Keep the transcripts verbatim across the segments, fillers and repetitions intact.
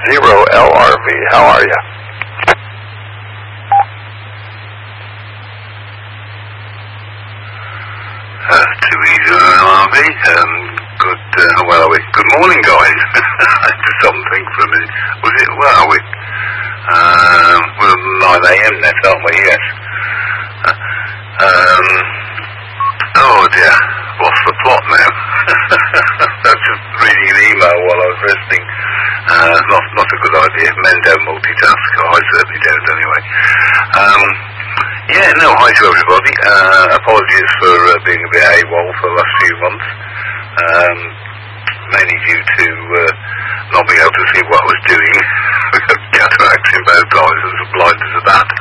zero L R V. How are you? Uh, two E zero L R V. Um, good, uh, where are we? Good morning, guys. Just something for a minute. Was it, where are we? Um, we're nine A M next, aren't we? Yes. Uh, um, oh dear. Lost the plot now. I was just reading an email while I was resting. Uh, not, not a good idea. Men don't multitask. I certainly don't anyway. Um, yeah, no, hi to everybody. Uh, apologies for uh, being a bit AWOL for the last few months. Um, mainly due to uh, not being able to see what I was doing. Cataracts in both eyes and some blinders of that.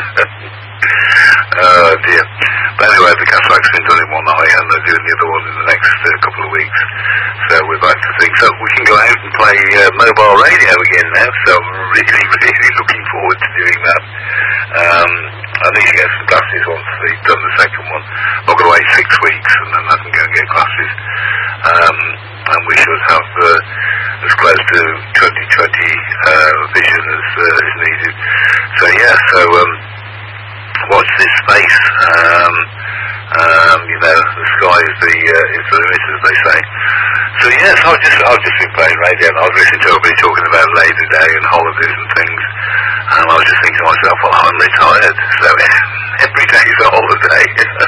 Oh dear. But anyway, the cataract's been done in one eye and they're doing the other one in the next uh, couple of weeks. So we're back to things. So we can go out and play uh, mobile radio again now. So I'm really, really looking forward to doing that. Um, I need to get some glasses once they've done the second one. I've got to wait six weeks and then I can go and get glasses. Um, and we should have uh, as close to twenty twenty uh, vision as uh, is needed. So yeah, so um, watch this space. Um, um, you know, the sky is the uh, is the limit, as they say. So yes, I've just I've just been playing radio and I was listening to everybody talking about Labour Day and holidays and things. And I was just thinking to myself, well, I'm retired, so every day is a holiday.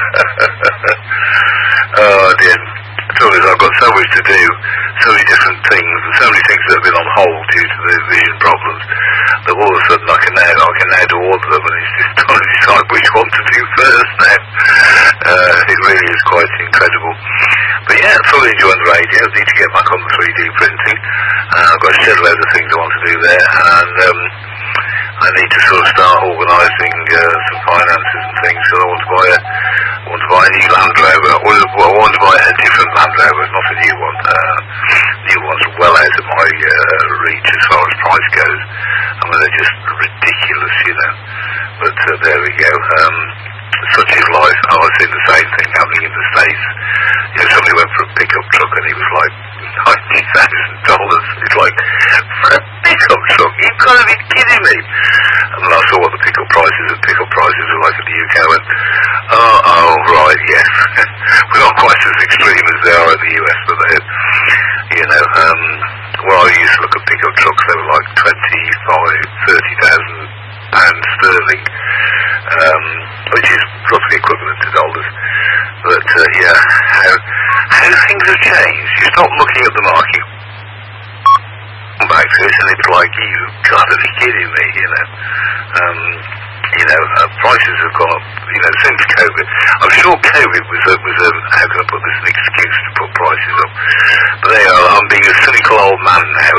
Oh dear. The trouble is I've got so much to do, so many different things, and so many things that have been on hold due to the vision problems, that all of a sudden I can now, I can now do all of them, and it's just trying to decide which one to do first now. Uh, it really is quite incredible. But yeah, thoroughly enjoying the radio. I need to get back on the three D printing. Uh, I've got a shed load of things I want to do there, and um, I need to sort of start organising uh, some finances and things. So I want to buy a, I want to buy a new Land Rover. Well, I want to buy a different Land Rover, not a new one. Uh, new one's well out of my uh, reach as far as price goes. I mean, they're just ridiculous, you know. But uh, there we go. Um, such is life. I was seeing the same thing happening in the States. You know, somebody went for a pickup truck and he was like ninety thousand dollars. It's like, for a pickup truck? You've got to be kidding me. And then I saw what the pickup prices and pickup prices are like in the U K. I went, oh, oh right, yes. We're not quite as extreme as they are in the U S, but they're, you know, um, where I used to look at pickup trucks, they were like twenty-five, thirty thousand pounds sterling, um, which is roughly equivalent to dollars. But uh, yeah, how, how things have changed. You stop looking at the market, come back to it, and it's like, you've got to be kidding me, you know. Um, you know, uh, prices have gone up, you know, since COVID. I'm sure COVID was, uh, was um, how can I put this, an excuse to put prices up. But there you are, I'm being a cynical old man now.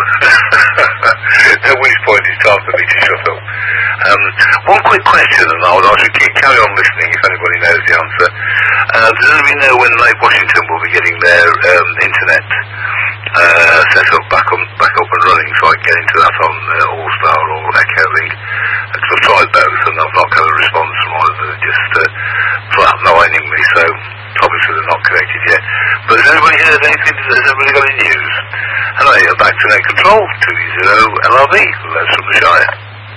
At which point it's time for me to shut up. Um, one quick question, and I'll, I should keep, carry on listening if anybody knows the answer. Uh, does anybody know when Lake Washington will be getting their um, internet uh, set up back, on, back up and running, so I can get into that on uh, All-Star or Echolink? Because I've tried both and I've not got a response from either. They're just uh, flatlining me, so obviously they're not connected yet. But has anybody heard anything? Has anybody got any news? Hello, you're back to Net Control, two E zero L R V, Les from the Shire.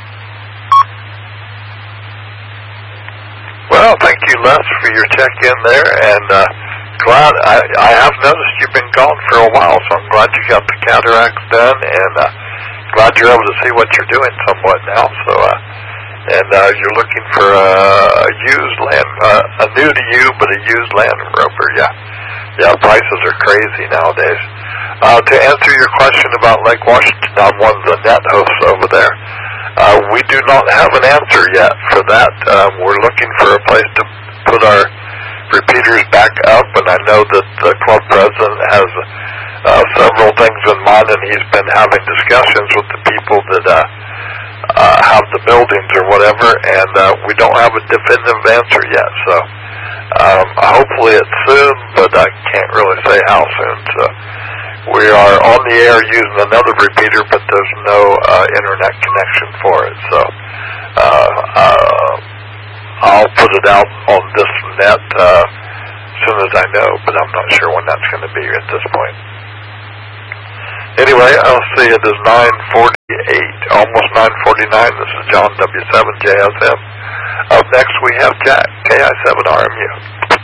Well, thank you, Les, for your check-in there, and uh, glad, I, I have noticed you've been gone for a while, so I'm glad you got the cataracts done, and uh, glad you're able to see what you're doing somewhat now, so, uh, and uh, you're looking for uh, a used land, uh, a new to you, but a used Land Rover, yeah. Yeah, prices are crazy nowadays. Uh, to answer your question about Lake Washington, I'm one of the net hosts over there. Uh, we do not have an answer yet for that. Um, we're looking for a place to put our repeaters back up, and I know that the club president has uh, several things in mind, and he's been having discussions with the people that uh, uh, have the buildings or whatever, and uh, we don't have a definitive answer yet. So um, hopefully it's soon, but I can't really say how soon. So we are on the air using another repeater, but there's no uh, internet connection for it. So uh, uh, I'll put it out on this net uh, as soon as I know, but I'm not sure when that's going to be at this point. Anyway, I'll see it is nine forty-eight, almost nine forty-nine. This is John W seven J S M. Up next we have Jack, K I seven R M U.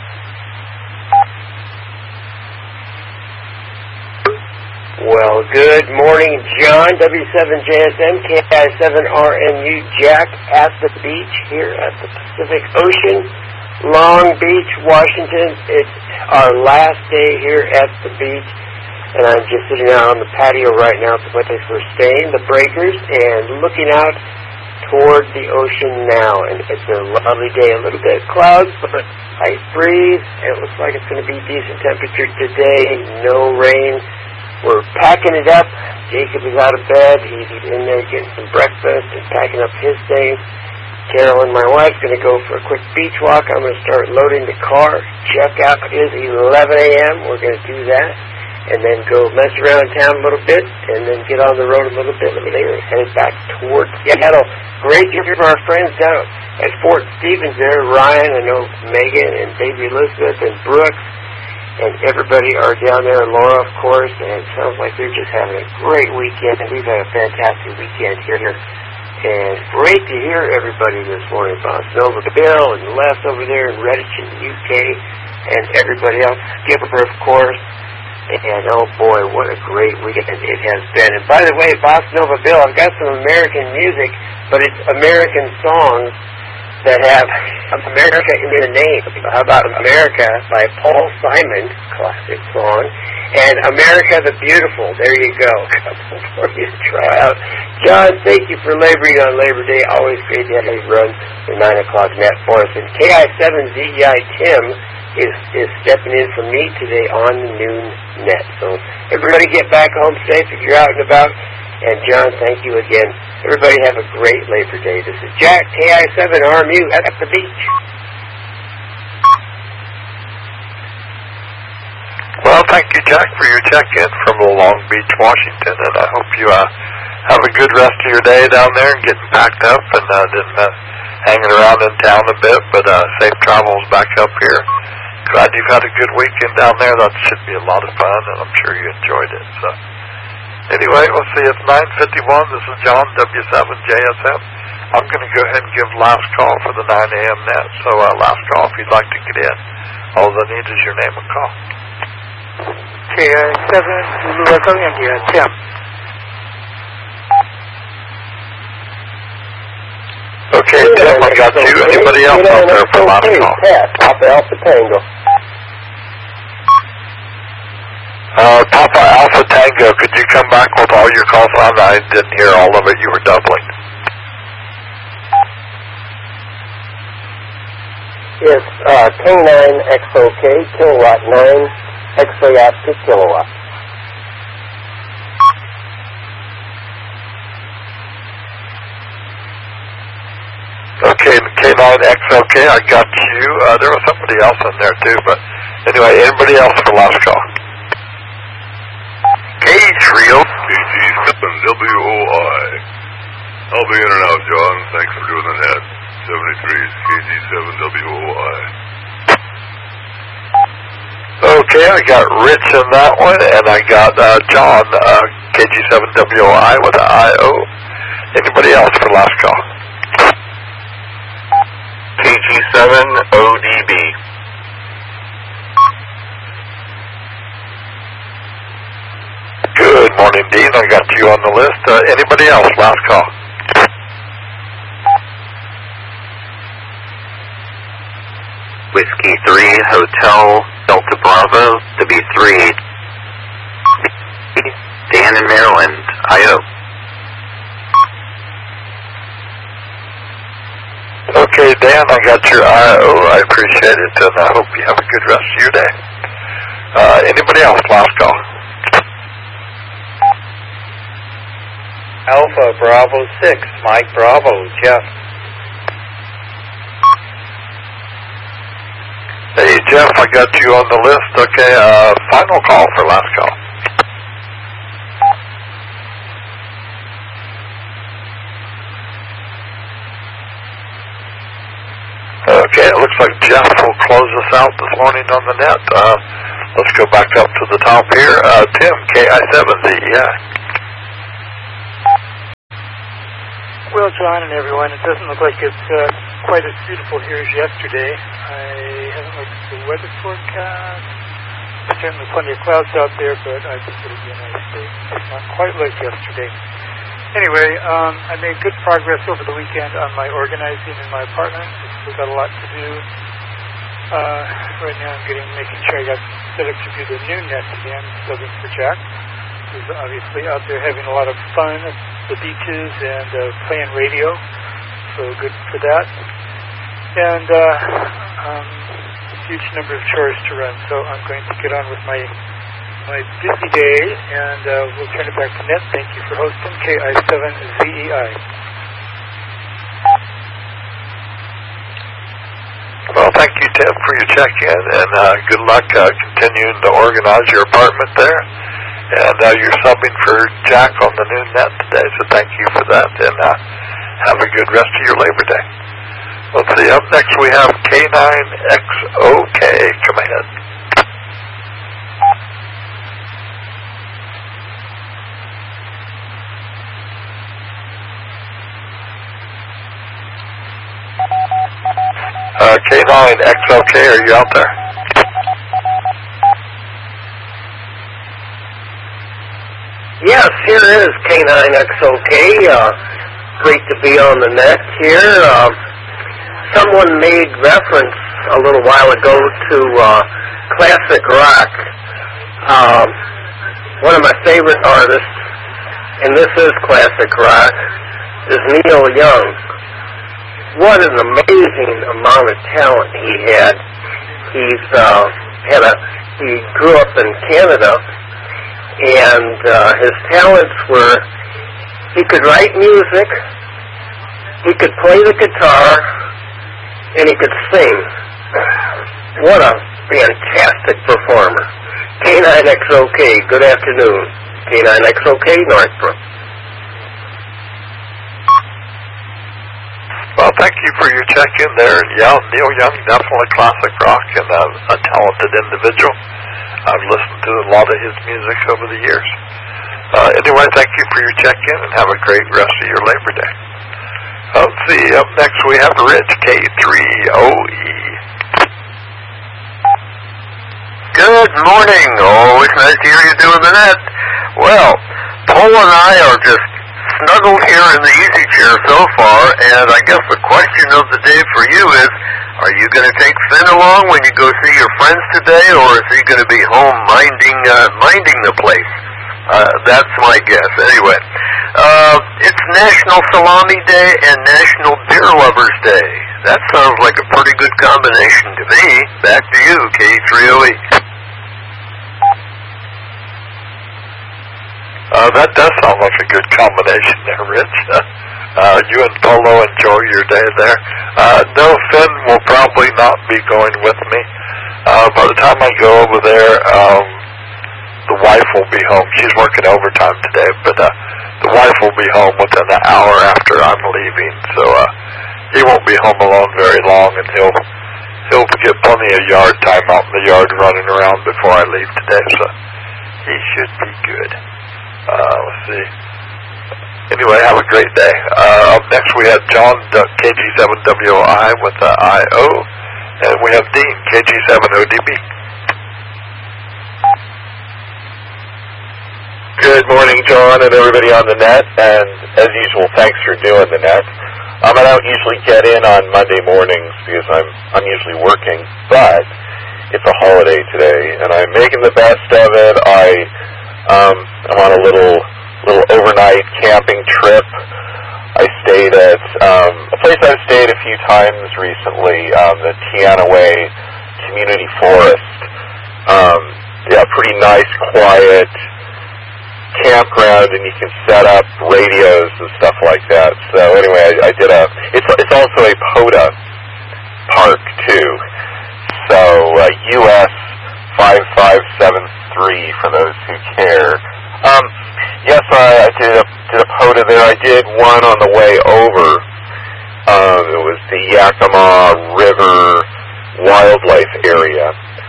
Well, good morning, John, W seven J S M, K I seven R M U, Jack at the beach here at the Pacific Ocean, Long Beach, Washington. It's our last day here at the beach, and I'm just sitting out on the patio right now at the place we're staying, the Breakers, and looking out toward the ocean now. And it's a lovely day, a little bit of clouds, but light breeze, and it looks like it's going to be decent temperature today, no rain. We're packing it up. Jacob is out of bed. He's in there getting some breakfast and packing up his things. Carolyn, my wife, is going to go for a quick beach walk. I'm going to start loading the car. Check out is eleven a.m. We're going to do that. And then go mess around town a little bit and then get on the road a little bit later and head back towards Seattle. Great to hear from our friends down at Fort Stevens there. Ryan, I know Megan and baby Elizabeth and Brooks. And everybody are down there, Laura, of course, and it sounds like they're just having a great weekend. We've had a fantastic weekend here. And great to hear everybody this morning. Boss Nova Bill and Les over there in Redditch in the U K, and everybody else, Skipper, of course. And, oh, boy, what a great weekend it has been. And by the way, Boss Nova Bill, I've got some American music, but it's American songs that have America in their name. How about America by Paul Simon, classic song, and America the Beautiful. There you go. For you to try out. John, thank you for laboring on Labor Day. Always great to have you run the nine o'clock net for us. And K I seven Z E I Tim is, is stepping in for me today on the noon net. So everybody get back home safe if you're out and about. And John, thank you again. Everybody have a great Labor Day. This is Jack, K I seven R M U at the beach. Well, thank you, Jack, for your check-in from Long Beach, Washington, and I hope you uh, have a good rest of your day down there and getting packed up and uh, didn't, uh, hanging around in town a bit, but uh, safe travels back up here. Glad you've had a good weekend down there. That should be a lot of fun, and I'm sure you enjoyed it. So. Anyway, we'll see. It's nine fifty-one. This is John, W seven J S M. I'm going to go ahead and give last call for the nine a.m. net. So uh, last call if you'd like to get in. All I need is your name and call. K I seven, Zulu Echo India, Tim. Okay, Tim, I got you. Anybody else out there for last call? Pat, Papa Alpha Tango. Uh, Papa Alpha Tango, could you come back with all your calls on? I didn't hear all of it. You were doubling. It's uh, K nine X O K, kilowatt nine, X-ray out to kilowatt. Okay, K nine X O K, I got you. Uh, there was somebody else in there too, but anyway, anybody else for last call? Israel. K G seven W O I. I'll be in and out, John. Thanks for doing the net. seventy-three is K G seven W O I. Okay, I got Rich in that one, and I got uh, John, uh, K G seven W O I with an I O. Anybody else for last call? K G seven O D B. Good morning, Dean. I got you on the list. Uh, anybody else? Last call. Whiskey three, Hotel Delta Bravo, W three, Dan in Maryland, I O. Okay, Dan, I got your I O. I appreciate it, and I hope you have a good rest of your day. Uh, anybody else? Last call. Alpha Bravo six, Mike Bravo, Jeff. Hey, Jeff, I got you on the list. Okay, uh, final call for last call. Okay, it looks like Jeff will close us out this morning on the net. Uh, let's go back up to the top here. Uh, Tim, K I seven Z E I. Well, John and everyone, it doesn't look like it's uh, quite as beautiful here as yesterday. I haven't looked at the weather forecast. There's certainly plenty of clouds out there, but I think it'll be a nice day. It's not quite like yesterday. Anyway, um, I made good progress over the weekend on my organizing in my apartment. I've still got a lot to do. Uh, right now I'm getting, making sure I got set up to do the new net again, subbing for Jack, who's obviously out there having a lot of fun at the beaches and uh, playing radio, so good for that. And uh, um, a huge number of chores to run, so I'm going to get on with my my busy day, and uh, we'll turn it back to Net. Thank you for hosting K I seven Z E I. Well, thank you, Tim, for your check-in, and uh, good luck uh, continuing to organize your apartment there. And uh, you're subbing for Jack on the new net today, so thank you for that, and uh, have a good rest of your Labor Day. Let's see, up next we have K nine X O K. Come ahead. Uh, K nine X O K, are you out there? Yes, here is K nine X O K. Uh, great to be on the net here. Uh, someone made reference a little while ago to uh, classic rock. Um, one of my favorite artists, and this is classic rock, is Neil Young. What an amazing amount of talent he had. He's uh, had a he grew up in Canada, and uh, his talents were he could write music, he could play the guitar, and he could sing. What a fantastic performer. K nine X O K, good afternoon. K nine X O K, Northbrook. Well, thank you for your check-in there. Yeah, Neil Young, definitely classic rock and a, a talented individual. I've listened to a lot of his music over the years. Uh, anyway, thank you for your check-in and have a great rest of your Labor Day. Uh, let's see, up next we have Rich, K three O E. Good morning. Always nice to hear you doing the net. Well, Paul and I are just snuggled here in the easy chair so far, and I guess the question of the day for you is, are you going to take Finn along when you go see your friends today, or is he going to be home minding uh, minding the place? Uh, that's my guess. Anyway, uh, it's National Salami Day and National Beer Lovers Day. That sounds like a pretty good combination to me. Back to you, K three O E. Uh, that does sound like a good combination there, Rich. Uh, you and Polo enjoy your day there. Uh, no, Finn will probably not be going with me. Uh, by the time I go over there, um, the wife will be home. She's working overtime today, but uh, the wife will be home within an hour after I'm leaving. So uh, he won't be home alone very long, and he'll he'll get plenty of yard time out in the yard running around before I leave today. So he should be good. Uh, let's see. Anyway, have a great day. Uh, up next we have John, K G seven W O I with the I O, and we have Dean, K G seven O D B. Good morning, John, and everybody on the net, and as usual, thanks for doing the net. Um, I don't usually get in on Monday mornings because I'm I'm usually working, but it's a holiday today, and I'm making the best of it. I Um, I'm on a little little overnight camping trip. I stayed at um, a place I've stayed a few times recently, um, the Teanaway Community Forest. Um, yeah, pretty nice, quiet campground, and you can set up radios and stuff like that. So anyway, I, I did a. It's it's also a POTA park too. So uh, U S five five seven three for those who care. Um, yes, I, I did a did a POTA there. I did one on the way over. Um, it was the Yakima River Wildlife Area,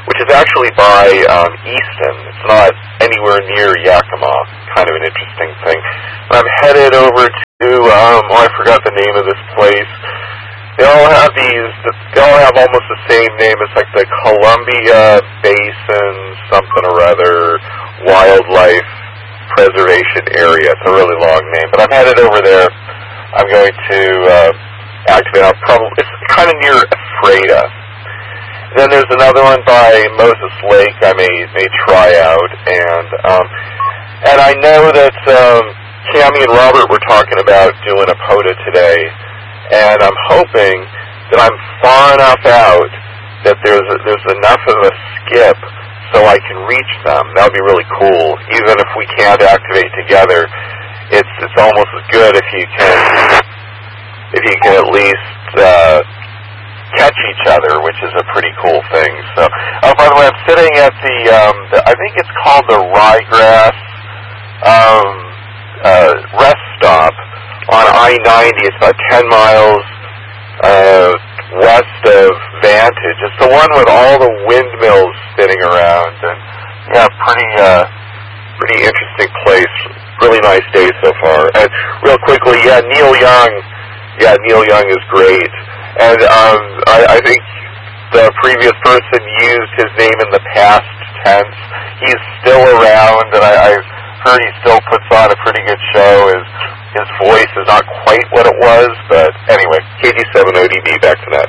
which is actually by um, Easton. It's not anywhere near Yakima. Kind of an interesting thing. I'm headed over to, um, oh, I forgot the name of this place. They all have these, they all have almost the same name. It's like the Columbia Basin something or other Wildlife Preservation Area. It's a really long name, but I'm headed over there. I'm going to uh, activate. I'll probably, it's kind of near Ephrata. Then there's another one by Moses Lake I may may try out, and um, and I know that um, Cammie and Robert were talking about doing a POTA today, and I'm hoping that I'm far enough out that there's a, there's enough of a skip so I can reach them. That would be really cool. Even if we can't activate together, it's it's almost as good if you can if you can at least uh, catch each other, which is a pretty cool thing. So, oh, by the way, I'm sitting at the, um, the I think it's called the Ryegrass um, uh, rest stop on I ninety. It's about ten miles uh, west of Vantage. It's the one with all the windmills spinning around, and yeah, pretty uh, pretty interesting place. Really nice day so far. And real quickly, yeah, Neil Young. Yeah, Neil Young is great. And um, I, I think the previous person used his name in the past tense. He's still around, and I, I heard he still puts on a pretty good show. His, his voice is not quite what it was, but anyway, K D seven O D B, back to that.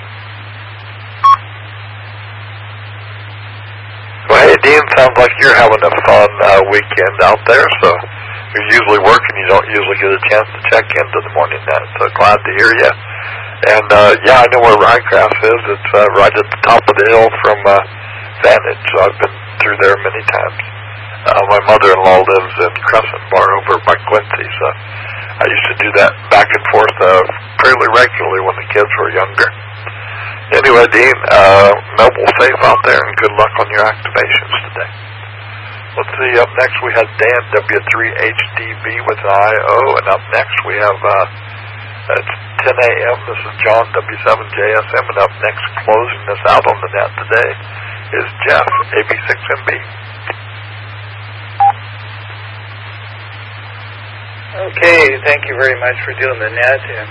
Well, hey, Dean, sounds like you're having a fun uh, weekend out there, so you're usually working. You don't usually get a chance to check into the morning net, so glad to hear you. And, uh, yeah, I know where Ryegrass is. It's uh, right at the top of the hill from uh, Vantage, so I've been through there many times. Uh, my mother-in-law lives in Crescent Bar over by Quincy, so I used to do that back and forth uh, fairly regularly when the kids were younger. Anyway, Dean, uh, mobile safe out there, and good luck on your activations today. Let's see, up next we have Dan, W three H D B with an I O, and up next we have, uh, it's ten a.m., this is John, W seven J S M, and up next, closing us out on the net today, is Jeff, A B six M B. Okay, thank you very much for doing the net, and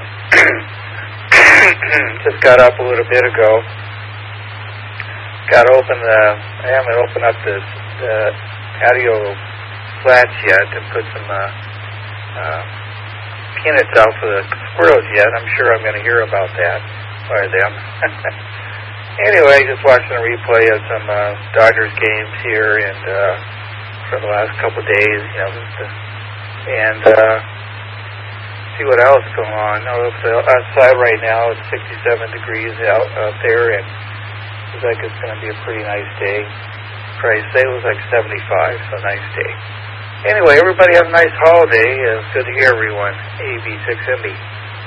just got up a little bit ago. Got to open the, I haven't opened up the, the patio slats yet and put some uh, uh, peanuts out for the squirrels yet. I'm sure I'm going to hear about that by them. Anyway, just watching a replay of some uh, Dodgers games here and uh, for the last couple of days, you know, and uh, see what else is going on. No, it's uh, outside right now. It's sixty-seven degrees out, out there, and it looks like it's going to be a pretty nice day. Price say it was like seventy-five, so nice day. Anyway, everybody have a nice holiday. It's good to hear everyone. A B six M B.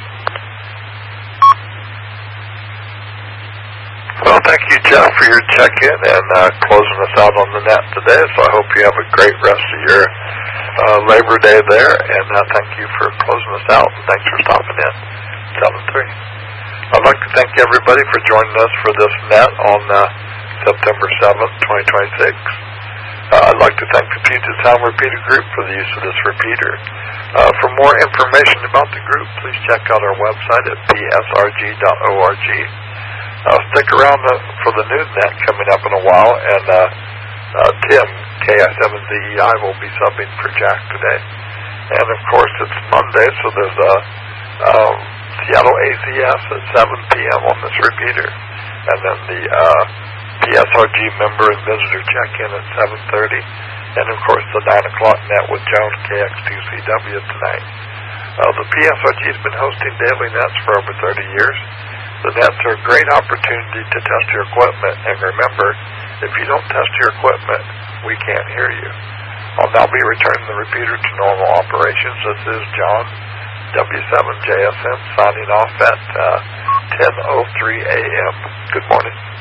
Well, thank you, Jeff, for your check-in and uh, closing us out on the net today. So I hope you have a great rest of your uh, Labor Day there, and uh, thank you for closing us out. And thanks for stopping in. seven three. I'd like to thank everybody for joining us for this net on uh, September seventh, twenty twenty-six. Uh, I'd like to thank the Puget Sound Repeater Group for the use of this repeater. Uh, for more information about the group, please check out our website at p s r g dot org. Uh, stick around uh, for the noon net coming up in a while, and uh, uh, Tim, K I seven Z E I, will be subbing for Jack today. And, of course, it's Monday, so there's a um, Seattle A C S at seven p.m. on this repeater. And then the uh, P S R G member and visitor check-in at seven thirty. And, of course, the nine o'clock net with Joan, K X two C W, tonight. Uh, the P S R G has been hosting daily nets for over thirty years. The nets are a great opportunity to test your equipment, and remember, if you don't test your equipment, we can't hear you. I'll now be returning the repeater to normal operations. This is John, W seven J S M, signing off at uh, ten oh three a.m. Good morning.